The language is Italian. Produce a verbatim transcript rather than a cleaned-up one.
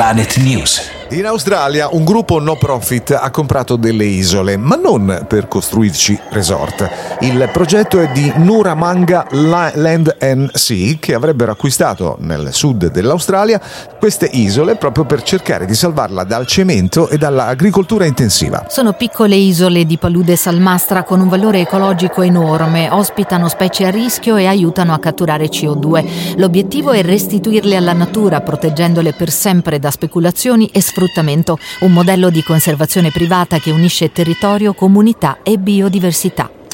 Planet News. In Australia un gruppo no profit ha comprato delle isole, ma non per costruirci resort. Il progetto è di Nooramanga Land and Sea, che avrebbero acquistato nel sud dell'Australia queste isole proprio per cercare di salvarla dal cemento e dall'agricoltura intensiva. Sono piccole isole di palude salmastra con un valore ecologico enorme, ospitano specie a rischio e aiutano a catturare C O due. L'obiettivo è restituirle alla natura, proteggendole per sempre da speculazioni e sfruttamento, un modello di conservazione privata che unisce territorio, comunità e biodiversità.